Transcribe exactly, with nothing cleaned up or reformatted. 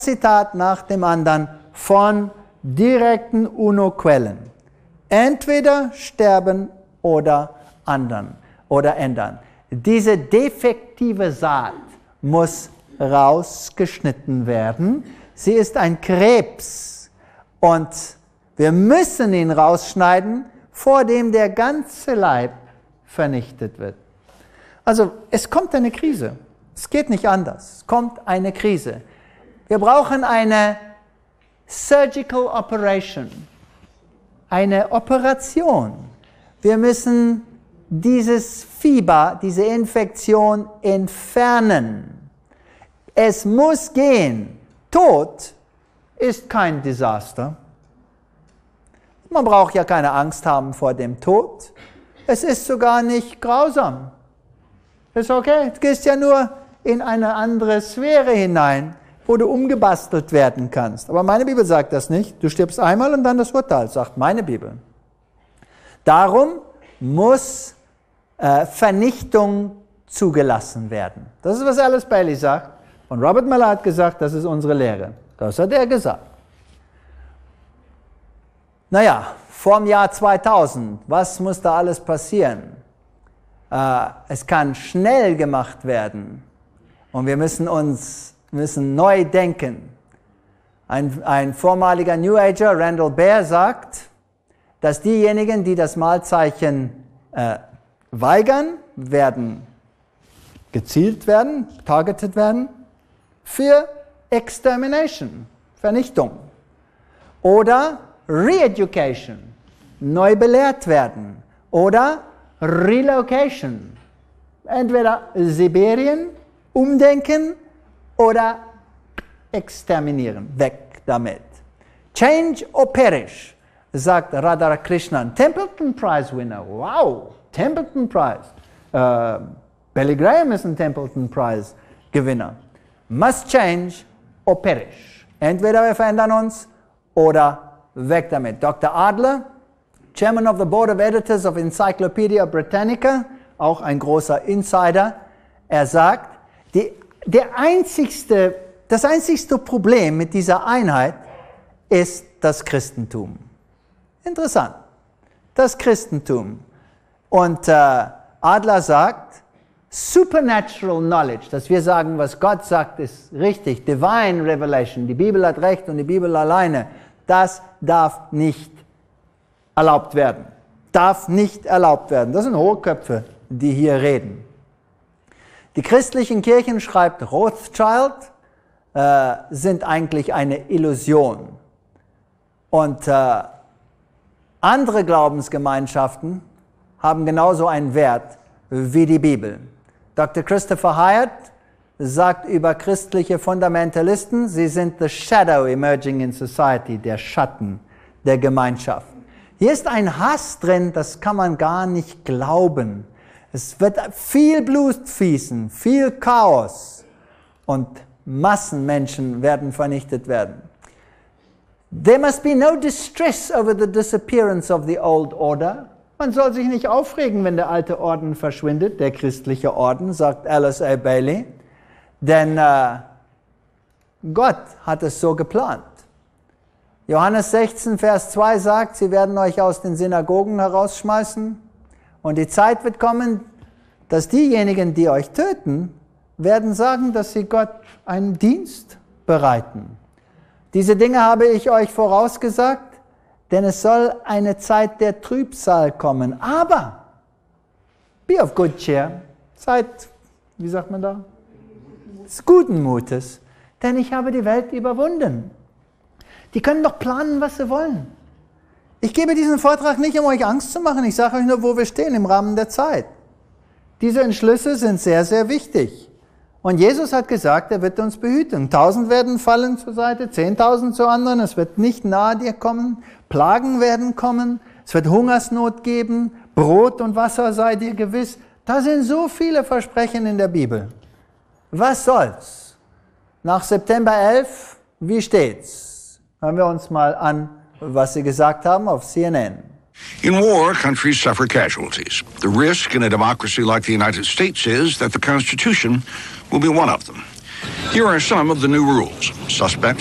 Zitat nach dem anderen von direkten UNO-Quellen. Entweder sterben oder anderen oder ändern. Diese defektive Saat muss rausgeschnitten werden. Sie ist ein Krebs und wir müssen ihn rausschneiden, vor dem der ganze Leib vernichtet wird. Also es kommt eine Krise. Es geht nicht anders. Es kommt eine Krise. Wir brauchen eine Surgical Operation, eine Operation. Wir müssen dieses Fieber, diese Infektion entfernen. Es muss gehen. Tod ist kein Desaster. Man braucht ja keine Angst haben vor dem Tod. Es ist sogar nicht grausam. Ist okay, du gehst ja nur in eine andere Sphäre hinein, wo du umgebastelt werden kannst. Aber meine Bibel sagt das nicht. Du stirbst einmal und dann das Urteil, sagt meine Bibel. Darum muss äh, Vernichtung zugelassen werden. Das ist, was Alice Bailey sagt. Und Robert Mueller hat gesagt, das ist unsere Lehre. Das hat er gesagt. Naja, vor dem Jahr zweitausend, was muss da alles passieren? Äh, es kann schnell gemacht werden. Und wir müssen uns müssen neu denken. Ein, ein vormaliger New Ager, Randall Baer, sagt, dass diejenigen, die das Malzeichen äh, weigern, werden gezielt werden, targeted werden, für Extermination, Vernichtung. Oder Re-Education, neu belehrt werden. Oder Relocation, entweder Sibirien, umdenken oder exterminieren, weg damit. Change or perish, sagt Radhakrishnan, Templeton Prize Winner, wow, Templeton Prize. Äh, Billy Graham ist ein Templeton Prize Gewinner. Must change or perish. Entweder wir verändern uns oder weg damit. Doktor Adler, Chairman of the Board of Editors of Encyclopedia Britannica, auch ein großer Insider, er sagt, die, der einzigste, das einzigste Problem mit dieser Einheit ist das Christentum. Interessant. Das Christentum. Und äh, Adler sagt, supernatural knowledge, dass wir sagen, was Gott sagt, ist richtig. Divine revelation, die Bibel hat recht und die Bibel alleine. Das darf nicht erlaubt werden. Darf nicht erlaubt werden. Das sind Hochköpfe, die hier reden. Die christlichen Kirchen, schreibt Rothschild, äh, sind eigentlich eine Illusion. Und äh, andere Glaubensgemeinschaften haben genauso einen Wert wie die Bibel. Doktor Christopher Hyatt sagt über christliche Fundamentalisten, sie sind the shadow emerging in society, der Schatten der Gemeinschaft. Hier ist ein Hass drin, das kann man gar nicht glauben. Es wird viel Blut fließen, viel Chaos und Massenmenschen werden vernichtet werden. There must be no distress over the disappearance of the old order. Man soll sich nicht aufregen, wenn der alte Orden verschwindet, der christliche Orden, sagt Alice A. Bailey. Denn äh, Gott hat es so geplant. Johannes sechzehn, Vers zwei sagt, sie werden euch aus den Synagogen herausschmeißen. Und die Zeit wird kommen, dass diejenigen, die euch töten, werden sagen, dass sie Gott einen Dienst bereiten. Diese Dinge habe ich euch vorausgesagt, denn es soll eine Zeit der Trübsal kommen. Aber, be of good cheer, seid, wie sagt man da? Des guten Mutes, denn ich habe die Welt überwunden. Die können doch planen, was sie wollen. Ich gebe diesen Vortrag nicht, um euch Angst zu machen. Ich sage euch nur, wo wir stehen im Rahmen der Zeit. Diese Entschlüsse sind sehr, sehr wichtig. Und Jesus hat gesagt, er wird uns behüten. Tausend werden fallen zur Seite, zehntausend zu anderen. Es wird nicht nahe dir kommen. Plagen werden kommen. Es wird Hungersnot geben. Brot und Wasser sei dir gewiss. Da sind so viele Versprechen in der Bibel. Was soll's? Nach September elf, wie steht's? Hören wir uns mal an, was sie gesagt haben auf C N N. In war, countries suffer casualties. The risk in a democracy like the United States is that the Constitution will be one of them. Here are some of the new rules. Suspects